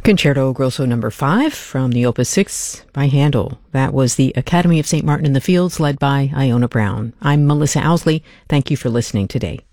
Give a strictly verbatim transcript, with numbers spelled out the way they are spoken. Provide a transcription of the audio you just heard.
Concerto Grosso number five from the Opus six by Handel. That was the Academy of Saint Martin in the Fields, led by Iona Brown. I'm Melissa Owsley. Thank you for listening today.